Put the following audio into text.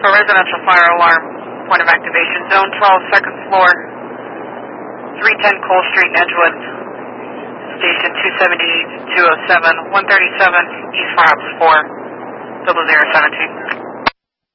Tampa residential fire alarm. Point of activation, zone 12, second floor, 310 Cole Street in Edgewood. Station 270, 207, 137, East Fire Ops 4, 0017.